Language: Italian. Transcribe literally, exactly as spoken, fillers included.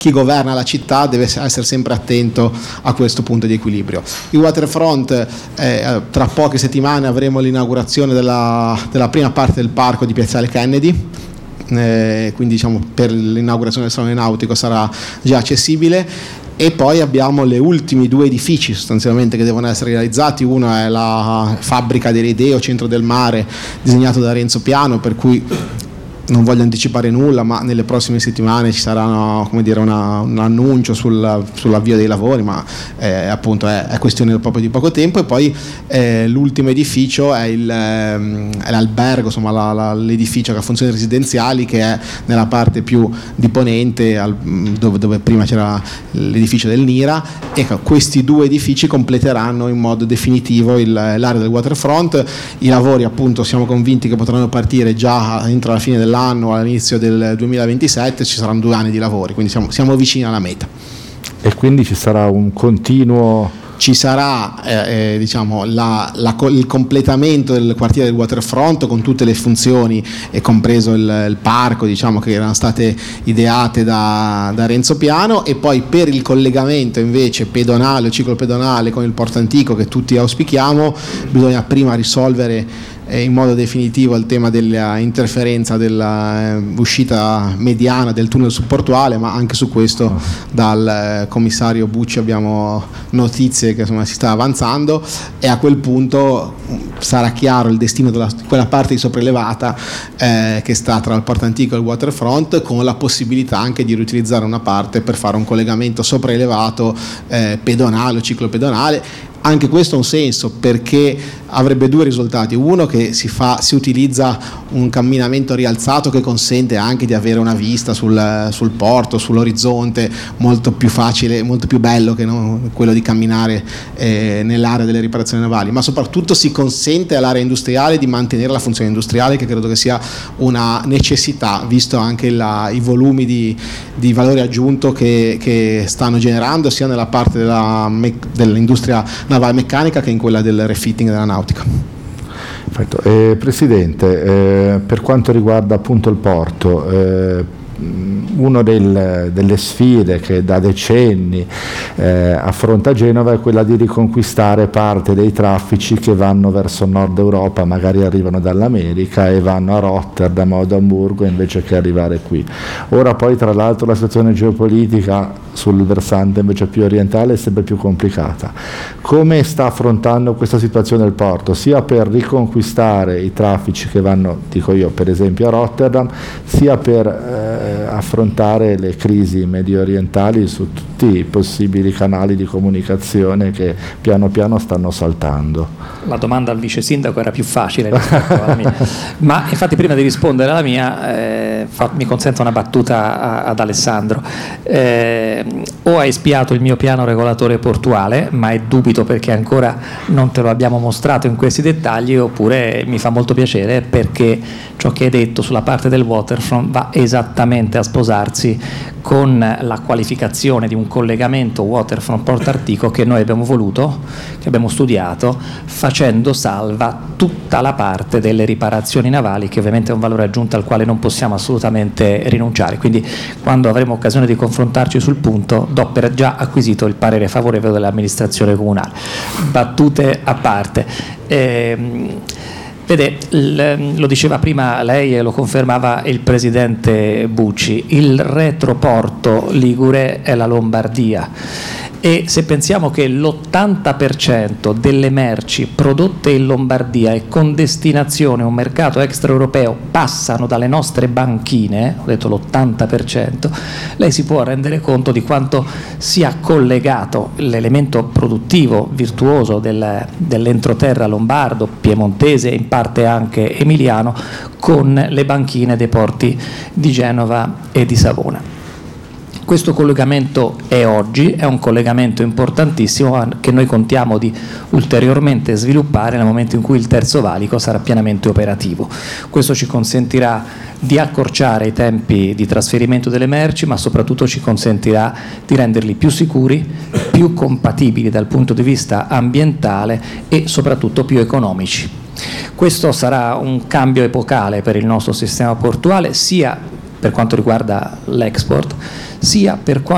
chi governa la città deve essere sempre attento a questo punto di equilibrio. Il waterfront, eh, tra poche settimane avremo l'inaugurazione della, della prima parte del parco di Piazzale Kennedy, eh, quindi diciamo per l'inaugurazione del Salone Nautico sarà già accessibile. E poi abbiamo le ultimi due edifici sostanzialmente che devono essere realizzati. Uno è la fabbrica dell'Ideo, centro del mare, disegnato da Renzo Piano, per cui non voglio anticipare nulla, ma nelle prossime settimane ci sarà una, come dire, una, un annuncio sul, sull'avvio dei lavori, ma eh, appunto è, è questione proprio di poco tempo. E poi eh, l'ultimo edificio è, il, eh, è l'albergo, insomma la, la, l'edificio che ha funzioni residenziali, che è nella parte più di ponente, al, dove, dove prima c'era l'edificio del Nira. Ecco, questi due edifici completeranno in modo definitivo il, l'area del waterfront. I lavori, appunto, siamo convinti che potranno partire già entro la fine dell'anno, all'inizio del duemilaventisette. Ci saranno due anni di lavori, quindi siamo, siamo vicini alla meta. E quindi ci sarà un continuo... Ci sarà eh, eh, diciamo, la, la, il completamento del quartiere del waterfront con tutte le funzioni, e compreso il, il parco, diciamo, che erano state ideate da, da Renzo Piano. E poi per il collegamento invece pedonale o ciclopedonale con il Porto Antico, che tutti auspichiamo, bisogna prima risolvere in modo definitivo il tema dell'interferenza dell'uscita mediana del tunnel subportuale, ma anche su questo dal commissario Bucci abbiamo notizie che insomma si sta avanzando, e a quel punto sarà chiaro il destino della quella parte di sopraelevata eh, che sta tra il Porto Antico e il waterfront, con la possibilità anche di riutilizzare una parte per fare un collegamento sopraelevato eh, pedonale o ciclopedonale. Anche questo ha un senso, perché avrebbe due risultati: uno, che si fa, si utilizza un camminamento rialzato che consente anche di avere una vista sul, sul porto, sull'orizzonte, molto più facile, molto più bello che non quello di camminare eh, nell'area delle riparazioni navali, ma soprattutto si consente all'area industriale di mantenere la funzione industriale, che credo che sia una necessità, visto anche la, i volumi di, di valore aggiunto che, che stanno generando sia nella parte della, dell'industria navale meccanica che in quella del refitting della nautica. Perfetto. Eh, Presidente, eh, per quanto riguarda appunto il porto, eh, una del, delle sfide che da decenni eh, affronta Genova è quella di riconquistare parte dei traffici che vanno verso nord Europa, magari arrivano dall'America e vanno a Rotterdam o ad Amburgo invece che arrivare qui. Ora poi tra l'altro la situazione geopolitica sul versante invece più orientale è sempre più complicata. Come sta affrontando questa situazione il porto, sia per riconquistare i traffici che vanno, dico io, per esempio a Rotterdam, sia per eh, affrontare le crisi medio orientali su tutti i possibili canali di comunicazione che piano piano stanno saltando? La domanda al vice sindaco era più facile rispetto alla mia, ma infatti prima di rispondere alla mia eh, fa, mi consenta una battuta a, ad Alessandro. Eh, o hai spiato il mio piano regolatore portuale, ma è dubito perché ancora non te lo abbiamo mostrato in questi dettagli, oppure mi fa molto piacere perché ciò che hai detto sulla parte del waterfront va esattamente a sposarsi con la qualificazione di un collegamento waterfront Porto Artico che noi abbiamo voluto, che abbiamo studiato, facendo salva tutta la parte delle riparazioni navali, che ovviamente è un valore aggiunto al quale non possiamo assolutamente rinunciare. Quindi quando avremo occasione di confrontarci sul punto, do per già acquisito il parere favorevole dell'amministrazione comunale. Battute a parte. Ehm, Vede, lo diceva prima lei e lo confermava il presidente Bucci, il retroporto ligure è la Lombardia, e se pensiamo che l'ottanta per cento delle merci prodotte in Lombardia e con destinazione a un mercato extraeuropeo passano dalle nostre banchine, ho detto l'ottanta per cento, lei si può rendere conto di quanto sia collegato l'elemento produttivo virtuoso del, dell'entroterra lombardo, piemontese e in parte anche emiliano, con le banchine dei porti di Genova e di Savona. Questo collegamento è oggi, è un collegamento importantissimo che noi contiamo di ulteriormente sviluppare nel momento in cui il terzo valico sarà pienamente operativo. Questo ci consentirà di accorciare i tempi di trasferimento delle merci, ma soprattutto ci consentirà di renderli più sicuri, più compatibili dal punto di vista ambientale e soprattutto più economici. Questo sarà un cambio epocale per il nostro sistema portuale, sia per quanto riguarda l'export, sia per quanto